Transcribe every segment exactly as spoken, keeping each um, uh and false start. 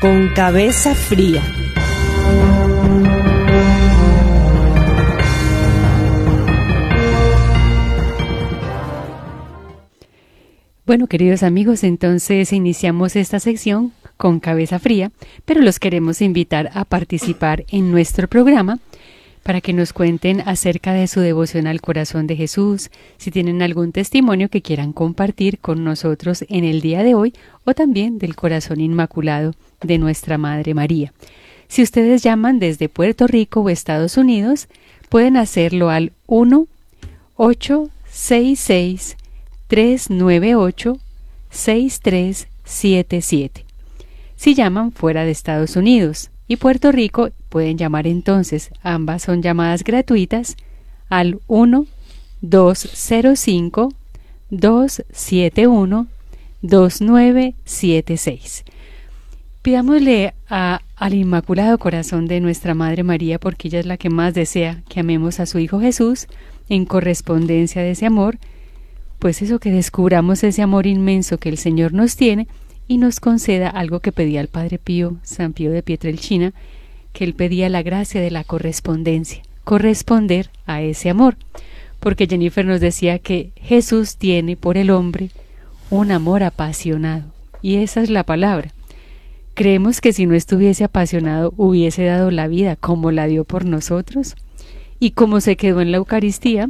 con cabeza fría. Bueno, queridos amigos, entonces iniciamos esta sección con cabeza fría, pero los queremos invitar a participar en nuestro programa para que nos cuenten acerca de su devoción al corazón de Jesús, si tienen algún testimonio que quieran compartir con nosotros en el día de hoy, o también del corazón inmaculado de nuestra Madre María. Si ustedes llaman desde Puerto Rico o Estados Unidos, pueden hacerlo al uno ocho seis seis tres nueve ocho seis tres siete siete. Si llaman fuera de Estados Unidos y Puerto Rico, pueden llamar entonces, ambas son llamadas gratuitas, al uno dos cero cinco dos siete uno dos nueve siete seis. Pidámosle a, al Inmaculado Corazón de nuestra Madre María, porque ella es la que más desea que amemos a su Hijo Jesús, en correspondencia de ese amor, pues eso, que descubramos ese amor inmenso que el Señor nos tiene y nos conceda algo que pedía el Padre Pío, San Pío de Pietrelcina, que él pedía la gracia de la correspondencia, corresponder a ese amor, porque Jennifer nos decía que Jesús tiene por el hombre un amor apasionado, y esa es la palabra. Creemos que si no estuviese apasionado hubiese dado la vida como la dio por nosotros, y como se quedó en la Eucaristía,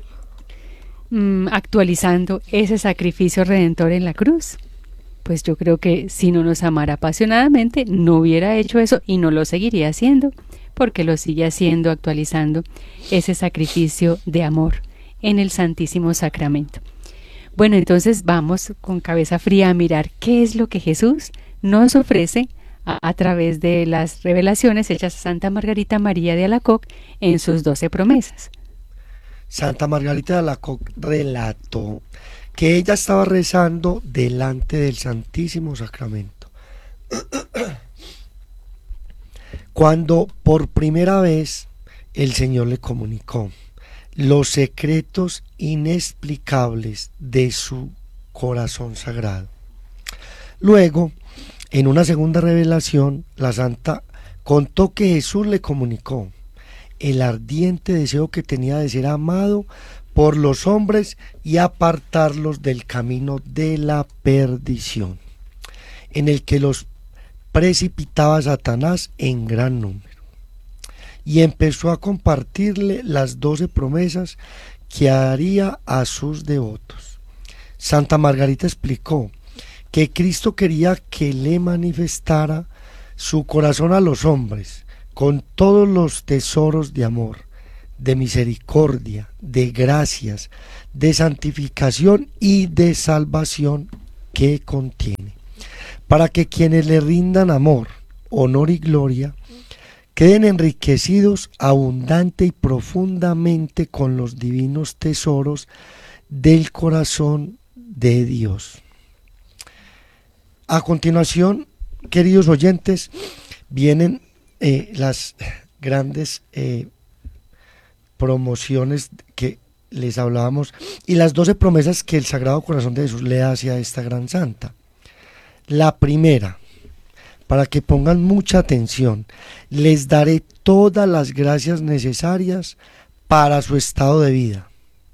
actualizando ese sacrificio redentor en la cruz. Pues yo creo que si no nos amara apasionadamente no hubiera hecho eso y no lo seguiría haciendo, porque lo sigue haciendo, actualizando ese sacrificio de amor en el Santísimo Sacramento. Bueno, entonces vamos con cabeza fría a mirar qué es lo que Jesús nos ofrece a, a través de las revelaciones hechas a Santa Margarita María de Alacoque en sus doce promesas. Santa Margarita de Alacoque relató que ella estaba rezando delante del Santísimo Sacramento cuando por primera vez el Señor le comunicó los secretos inexplicables de su corazón sagrado. Luego, en una segunda revelación, la Santa contó que Jesús le comunicó el ardiente deseo que tenía de ser amado por los hombres y apartarlos del camino de la perdición, en el que los precipitaba Satanás en gran número. Y empezó a compartirle las doce promesas que haría a sus devotos. Santa Margarita explicó que Cristo quería que le manifestara su corazón a los hombres, con todos los tesoros de amor, de misericordia, de gracias, de santificación y de salvación que contiene, para que quienes le rindan amor, honor y gloria, queden enriquecidos abundante y profundamente con los divinos tesoros del corazón de Dios. A continuación, queridos oyentes, vienen Eh, las grandes eh, promociones que les hablábamos y las doce promesas que el Sagrado Corazón de Jesús le hace a esta gran santa. La primera, para que pongan mucha atención, les daré todas las gracias necesarias para su estado de vida.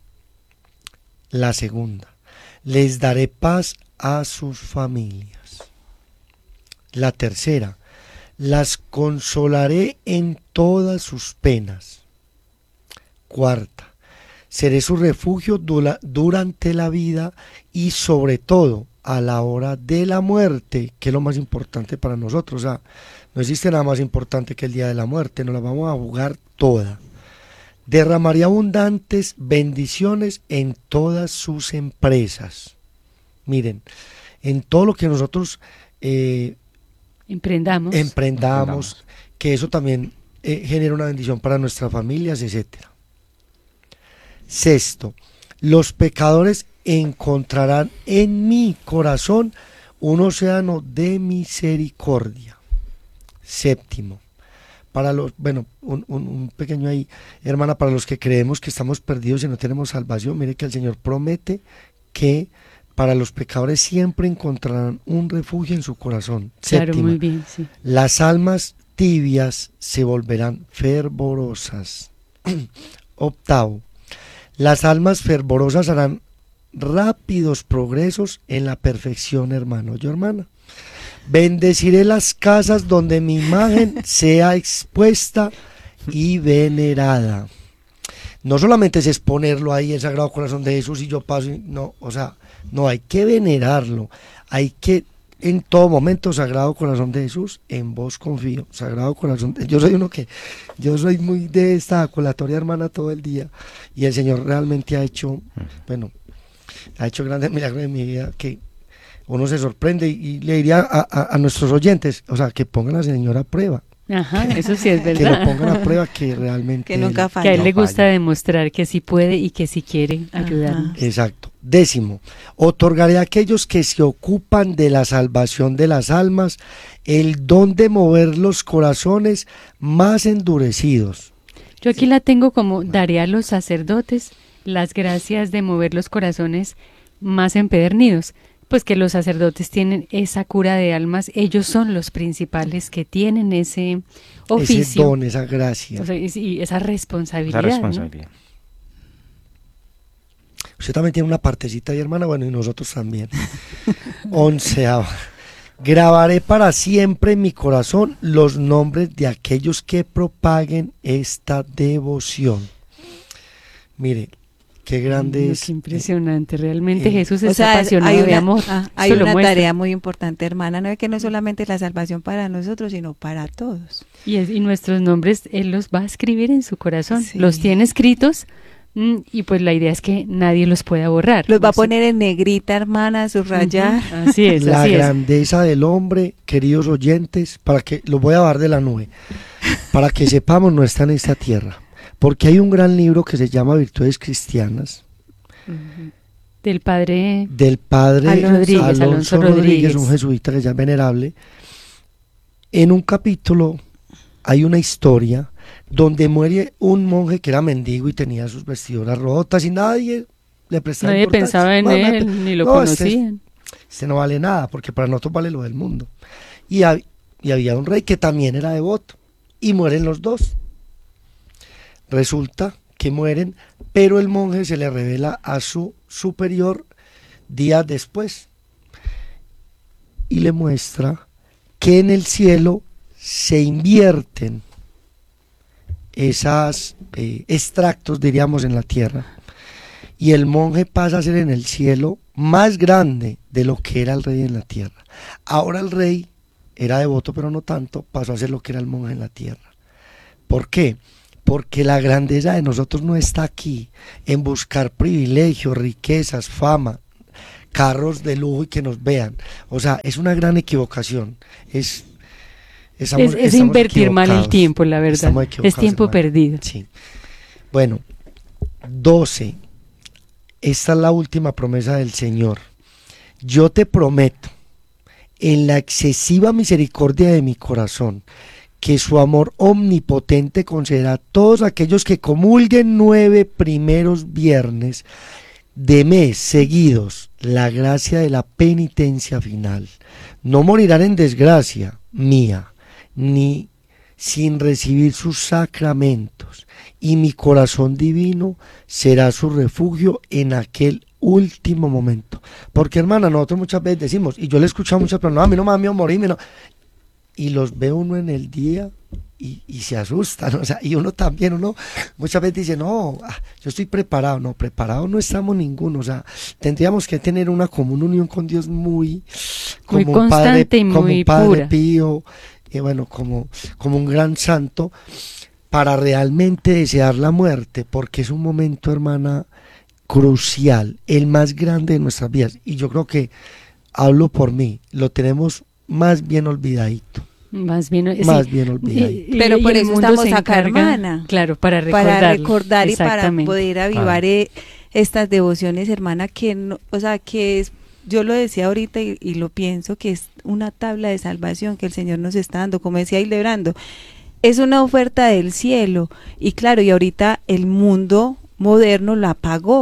La segunda, les daré paz a sus familias. La tercera, las consolaré en todas sus penas. Cuarta, seré su refugio dura, durante la vida y sobre todo a la hora de la muerte, que es lo más importante para nosotros. O sea, no existe nada más importante que el día de la muerte, nos la vamos a jugar toda. Derramaré abundantes bendiciones en todas sus empresas. Miren, en todo lo que nosotros eh, Emprendamos. emprendamos, que eso también eh, genera una bendición para nuestras familias, etcétera. Sexto, los pecadores encontrarán en mi corazón un océano de misericordia. Séptimo, para los, bueno, un, un, un pequeño ahí, hermana, para los que creemos que estamos perdidos y no tenemos salvación, mire que el Señor promete que para los pecadores siempre encontrarán un refugio en su corazón. Claro, Séptima, muy bien, sí. las almas tibias se volverán fervorosas. Octavo, las almas fervorosas harán rápidos progresos en la perfección, hermano. Yo, hermana, bendeciré las casas donde mi imagen sea expuesta y venerada. No solamente es exponerlo ahí, el Sagrado Corazón de Jesús, y yo paso, y no, o sea, no, hay que venerarlo, hay que en todo momento, Sagrado Corazón de Jesús, en vos confío, Sagrado Corazón de... Yo soy uno que, yo soy muy de esta aculatoria, hermana, todo el día, y el Señor realmente ha hecho, bueno, ha hecho grandes milagros en mi vida, que uno se sorprende, y, y le diría a, a, a nuestros oyentes, o sea, que pongan al Señor a prueba. Ajá, eso sí es Que verdad. lo pongan a prueba, que realmente... Que nunca él- falla. Que a él No le gusta falla. demostrar que sí puede y que sí quiere ayudarnos. Ajá. Exacto. Décimo, otorgaré a aquellos que se ocupan de la salvación de las almas el don de mover los corazones más endurecidos. Yo aquí la tengo como daré a los sacerdotes las gracias de mover los corazones más empedernidos. Pues que los sacerdotes tienen esa cura de almas, ellos son los principales que tienen ese oficio. Ese don, esa gracia. O sea, y y esa responsabilidad. La ¿no? responsabilidad. Usted también tiene una partecita ahí, hermana, bueno, y nosotros también. Onceava. Grabaré para siempre en mi corazón los nombres de aquellos que propaguen esta devoción. Mire, qué grande No, es. qué impresionante, realmente eh, Jesús O está sea, apasionado hay de una, amor. ah, hay Eso lo una muestra. tarea muy importante, hermana, no es que no solamente la salvación para nosotros, sino para todos. Y, es- y nuestros nombres Él los va a escribir en su corazón, Sí. los tiene escritos mm, y pues la idea es que nadie los pueda borrar. Los va a O sea, poner en negrita, hermana, subrayar. ujú, Así es, La así es. grandeza del hombre, queridos oyentes, para que los voy a dar de la nube, para que sepamos no está en esta tierra, porque hay un gran libro que se llama Virtudes Cristianas Del padre del padre Alonso Rodríguez, Alonso Alonso Rodríguez, Rodríguez. un jesuita que ya es venerable. En un capítulo hay una historia donde muere un monje que era mendigo y tenía sus vestiduras rotas y nadie le prestaba nadie importancia. pensaba en No, nadie él, pe- ni lo no, este es- conocían. este no vale nada, porque para nosotros vale lo del mundo. Y, hab- y había un rey que también era devoto, y mueren los dos. Resulta que mueren, pero el monje se le revela a su superior días después, y le muestra que en el cielo se invierten esos extractos, diríamos, en la tierra, y el monje pasa a ser en el cielo más grande de lo que era el rey en la tierra. Ahora el rey era devoto, pero no tanto, pasó a ser lo que era el monje en la tierra. ¿Por qué? Porque la grandeza de nosotros no está aquí en buscar privilegios, riquezas, fama, carros de lujo y que nos vean. O sea, es una gran equivocación. Es, estamos- Es, es estamos invertir mal el equivocados. tiempo, la verdad. Estamos Es equivocados, tiempo hermano. perdido. Sí. Bueno, doce. Esta es la última promesa del Señor. Yo te prometo, en la excesiva misericordia de mi corazón, que su amor omnipotente concederá a todos aquellos que comulguen nueve primeros viernes de mes seguidos la gracia de la penitencia final. No morirán en desgracia mía, ni sin recibir sus sacramentos, y mi corazón divino será su refugio en aquel último momento. Porque, hermana, nosotros muchas veces decimos, y yo le he escuchado a muchas personas, no, a mí no me da miedo morirme, no. Y los ve uno en el día y, y se asustan, o sea, y uno también, uno muchas veces dice, no, ah, yo estoy preparado. No, preparado no estamos ninguno, o sea, tendríamos que tener una común unión con Dios muy, Muy como un padre, constante y como muy un padre pura. pío, y bueno, como, como un gran santo, para realmente desear la muerte, porque es un momento, hermana, crucial, el más grande de nuestras vidas, y yo creo que, hablo por mí, lo tenemos más bien olvidadito. Más bien, sí. Más bien olvidadito. Y- y- Pero y por el eso mundo estamos se acá, encarga, hermana. Claro, para recordar. Para recordar y para Exactamente. poder avivar eh, estas devociones, hermana, que no, o sea, que es, yo lo decía ahorita y, y lo pienso, que es una tabla de salvación que el Señor nos está dando, como decía Hildebrando, es una oferta del cielo, y claro, y ahorita el mundo moderno la pagó.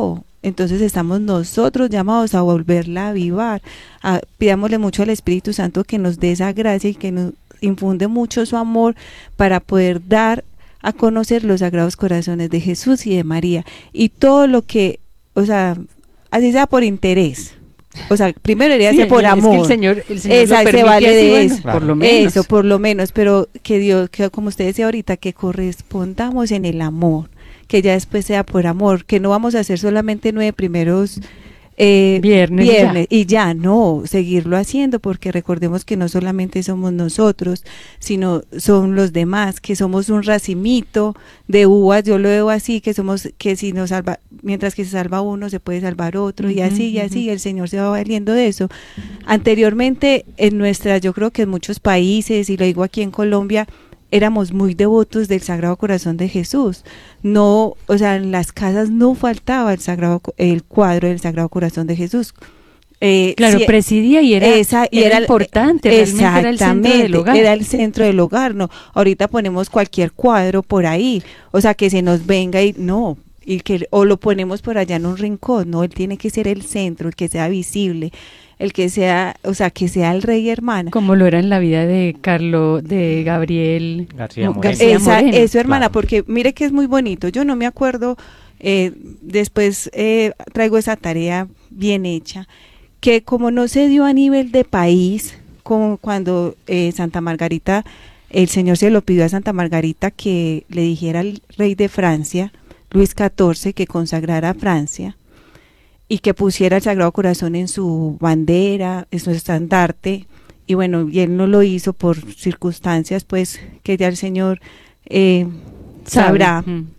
entonces estamos nosotros llamados a volverla a avivar. A, pidámosle mucho al Espíritu Santo que nos dé esa gracia y que nos infunde mucho su amor para poder dar a conocer los sagrados corazones de Jesús y de María. Y todo lo que, o sea, así sea por interés. O sea, primero debería Sí, ser por es amor. que el Señor, el Señor Esa, lo se permite vale así, de bueno, eso. por lo menos. Eso, por lo menos, pero que Dios, que como usted decía ahorita, que correspondamos en el amor, que ya después sea por amor, que no vamos a hacer solamente nueve primeros eh, Viernes, viernes y ya, no, seguirlo haciendo, porque recordemos que no solamente somos nosotros, sino son los demás, que somos un racimito de uvas, yo lo veo así, que somos, que si nos salva, mientras que se salva uno, se puede salvar otro, y así, y así, el Señor se va valiendo de eso. Anteriormente, en nuestra, yo creo que en muchos países, y lo digo aquí en Colombia, éramos muy devotos del Sagrado Corazón de Jesús. No, o sea, en las casas no faltaba el sagrado, el cuadro del Sagrado Corazón de Jesús. Eh, Claro, sí, presidía y era, esa, y era era importante, realmente era el centro del hogar. Era el centro del hogar, no. Ahorita ponemos cualquier cuadro por ahí, o sea, que se nos venga y no, y que o lo ponemos por allá en un rincón, no, él tiene que ser el centro, el que sea visible, el que sea, o sea, que sea el rey, hermana. Como lo era en la vida de Carlo, de Gabriel García Mo- Moreno. García Esa- Moreno. eso, hermana, Claro. porque mire que es muy bonito. Yo no me acuerdo, eh, después eh, traigo esa tarea bien hecha, que como no se dio a nivel de país, como cuando eh, Santa Margarita, el Señor se lo pidió a Santa Margarita que le dijera al rey de Francia, Luis catorce, que consagrara a Francia y que pusiera el Sagrado Corazón en su bandera, en su estandarte. Y bueno, y él no lo hizo por circunstancias, pues, que ya el Señor eh, sabrá. Sabe. Mm.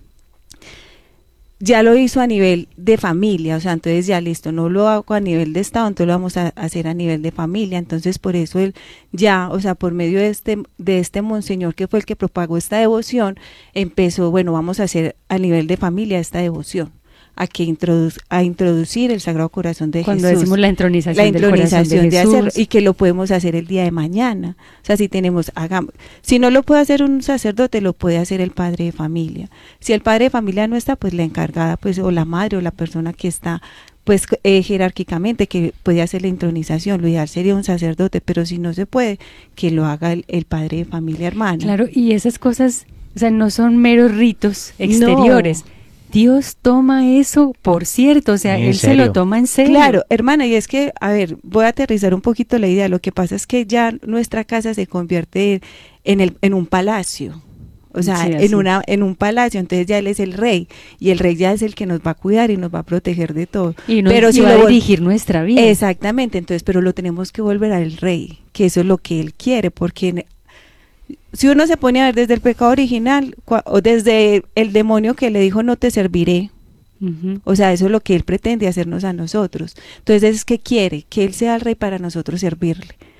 Ya lo hizo a nivel de familia, o sea, entonces ya listo, no lo hago a nivel de Estado, entonces lo vamos a hacer a nivel de familia. Entonces por eso él ya, o sea, por medio de este, de este monseñor que fue el que propagó esta devoción, empezó, bueno, vamos a hacer a nivel de familia esta devoción, a que introdu a introducir el Sagrado Corazón de Cuando Jesús. decimos la entronización, La entronización del de, corazón de hacerlo, Jesús. y que lo podemos hacer el día de mañana. O sea, si tenemos, hagamos, si no lo puede hacer un sacerdote, lo puede hacer el padre de familia. Si el padre de familia no está, pues la encargada, pues, o la madre o la persona que está, pues, eh, jerárquicamente, que puede hacer la entronización. Lo ideal sería un sacerdote, pero si no se puede, que lo haga el, el padre de familia, hermana. Claro, y esas cosas, o sea, no son meros ritos exteriores. Dios toma eso por cierto, o sea, Muy en Él se serio. lo toma en serio. Claro, hermana, y es que, a ver, voy a aterrizar un poquito la idea. Lo que pasa es que ya nuestra casa se convierte en, el, en un palacio. O sea, Sí, en así. una en un palacio, entonces ya él es el rey, y el rey ya es el que nos va a cuidar y nos va a proteger de todo. Y, nos, pero y si va lo a vol- dirigir nuestra vida. Exactamente, entonces, pero lo tenemos que volver al rey, que eso es lo que él quiere, porque en- si uno se pone a ver desde el pecado original, cua- o desde el demonio que le dijo no te serviré, Ujú. o sea, eso es lo que él pretende hacernos a nosotros. Entonces, es que quiere que él sea el rey para nosotros servirle.